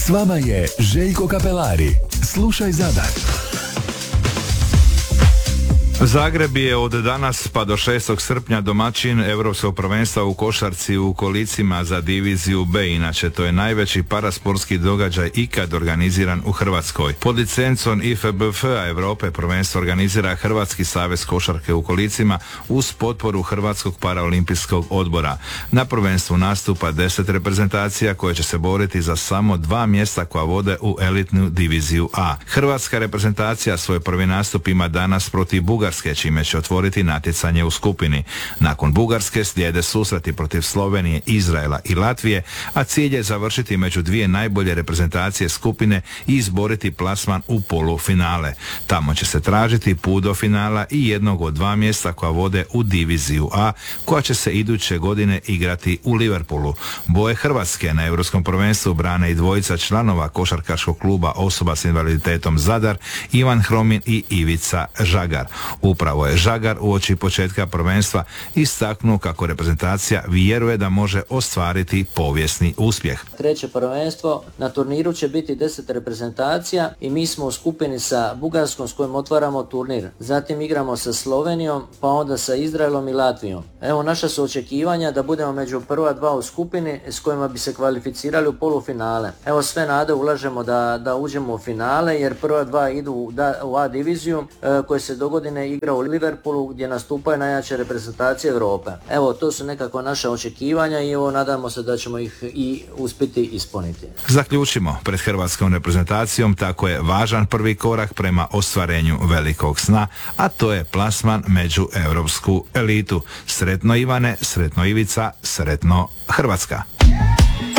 vama je Željko Kapelari. Slušaj Zadar. Zagreb je od danas pa do 6. srpnja domaćin Europskog prvenstva u košarci u kolicima za diviziju B. Inače, to je najveći parasportski događaj ikad organiziran u Hrvatskoj. Pod licencom IFBF-a Europe prvenstvo organizira Hrvatski savez košarke u kolicima uz potporu Hrvatskog paraolimpijskog odbora. Na prvenstvu nastupa 10 reprezentacija koje će se boriti za samo 2 mjesta koja vode u elitnu diviziju A. Hrvatska reprezentacija svoj prvi nastup ima danas protiv Bugarske, čime će otvoriti natjecanje u skupini. Nakon Bugarske slijede susreti protiv Slovenije, Izraela i Latvije, a cilj je završiti među 2 najbolje reprezentacije skupine i izboriti plasman u polufinale. Tamo će se tražiti put do finala i jednog od 2 mjesta koja vode u diviziju A, koja će se iduće godine igrati u Liverpoolu. Boje Hrvatske na Europskom prvenstvu brane i dvojica članova košarkaškog kluba osoba s invaliditetom Zadar, Ivan Hromin i Ivica Žagar. Upravo je Žagar uoči početka prvenstva istaknuo kako reprezentacija vjeruje da može ostvariti povijesni uspjeh. Treće prvenstvo, na turniru će biti 10 reprezentacija i mi smo u skupini sa Bugarskom s kojom otvaramo turnir. Zatim igramo sa Slovenijom, pa onda sa Izraelom i Latvijom. Evo, naša su očekivanja da budemo među prva 2 u skupini s kojima bi se kvalificirali u polufinale. Evo, sve nade ulažemo da uđemo u finale jer prva 2 idu u A diviziju koje se dogodine igra u Liverpoolu gdje nastupaju najjače reprezentacije Europe. Evo, to su nekako naša očekivanja i evo, nadamo se da ćemo ih i uspjeti ispuniti. Zaključimo, pred hrvatskom reprezentacijom tako je važan prvi korak prema ostvarenju velikog sna, a to je plasman među europsku elitu. Sretno Ivane, sretno Ivica, sretno Hrvatska.